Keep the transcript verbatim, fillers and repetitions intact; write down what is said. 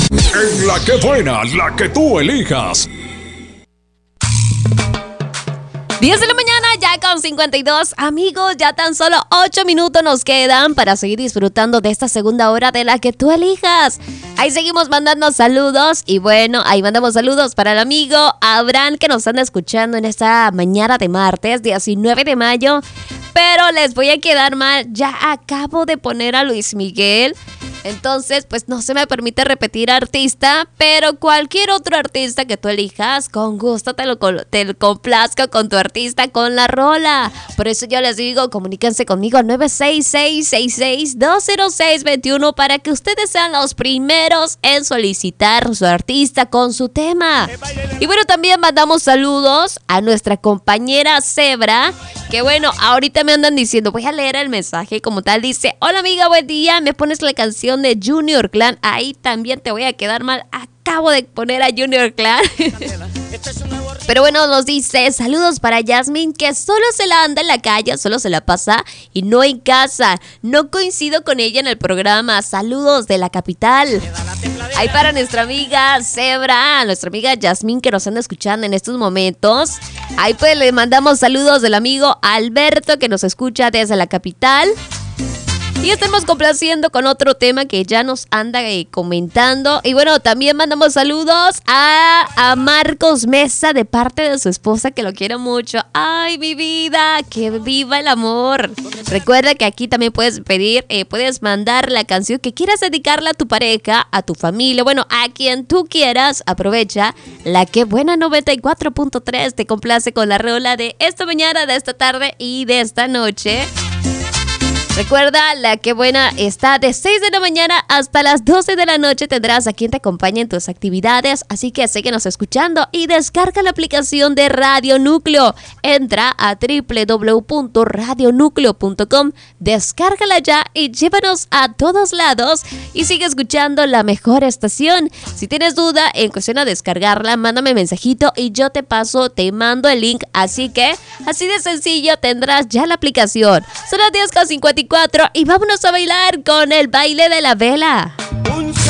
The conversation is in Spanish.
En La Que Buena, la que tú elijas. diez de la mañana, ya con cincuenta y dos. Amigos, ya tan solo ocho minutos nos quedan para seguir disfrutando de esta segunda hora de La Que tú elijas. Ahí seguimos mandando saludos. Y bueno, ahí mandamos saludos para el amigo Abraham, que nos anda escuchando en esta mañana de martes, diecinueve de mayo. Pero les voy a quedar mal, ya acabo de poner a Luis Miguel. Entonces, pues no se me permite repetir artista, pero cualquier otro artista que tú elijas, con gusto te lo, te lo complazco con tu artista, con la rola. Por eso yo les digo, comuníquense conmigo al nueve seis seis, seis seis dos cero seis dos uno para que ustedes sean los primeros en solicitar su artista con su tema. Y bueno, también mandamos saludos a nuestra compañera Zebra, que bueno, ahorita me andan diciendo, voy a leer el mensaje como tal, dice: hola amiga, buen día, me pones la canción de Junior Clan. Ahí también te voy a quedar mal, acabo de poner a Junior Clan. Pero bueno, nos dice: saludos para Yasmin, que solo se la anda en la calle, solo se la pasa y no en casa. No coincido con ella en el programa. Saludos de la capital. Ahí para nuestra amiga Zebra, nuestra amiga Yasmin, que nos anda escuchando en estos momentos. Ahí pues le mandamos saludos del amigo Alberto, que nos escucha desde la capital. Y estamos complaciendo con otro tema que ya nos anda eh, comentando. Y bueno, también mandamos saludos a, a Marcos Mesa de parte de su esposa, que lo quiero mucho. ¡Ay, mi vida! ¡Que viva el amor! Recuerda que aquí también puedes pedir, eh, puedes mandar la canción que quieras dedicarle a tu pareja, a tu familia, bueno, a quien tú quieras. Aprovecha La Que Buena noventa y cuatro punto tres. Te complace con la rola de esta mañana, de esta tarde y de esta noche. Recuerda, La Que Buena está de seis de la mañana hasta las doce de la noche. Tendrás a quien te acompañe en tus actividades, así que síguenos escuchando y descarga la aplicación de Radio Núcleo. Entra a doble u doble u doble u punto radio núcleo punto com, descárgala ya y llévanos a todos lados y sigue escuchando la mejor estación. Si tienes duda en cuestión a descargarla, mándame mensajito y yo te paso, te mando el link. Así que, así de sencillo, tendrás ya la aplicación. Son las diez con cincuenta y cuatro y vámonos a bailar con el baile de la vela.